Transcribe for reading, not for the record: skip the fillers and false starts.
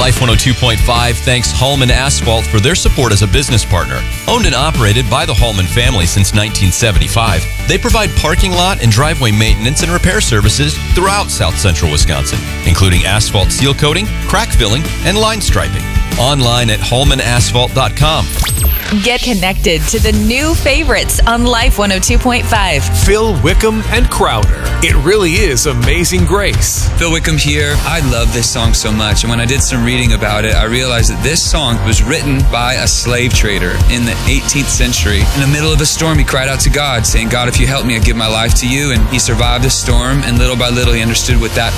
Life 102.5 thanks Hallman Asphalt for their support as a business partner. Owned and operated by the Hallman family since 1975, they provide parking lot and driveway maintenance and repair services throughout South Central Wisconsin, including asphalt seal coating, crack filling, and line striping. Online at hallmanasphalt.com. Get connected to the new favorites on Life 102.5. Phil Wickham and Crowder. It really is Amazing Grace. Phil Wickham here. I love this song so much, and when I did some reading about it, I realized that this song was written by a slave trader in the 18th century. In the middle of a storm, he cried out to God, saying, God, if you help me, I give my life to you. And he survived the storm, and little by little, he understood what that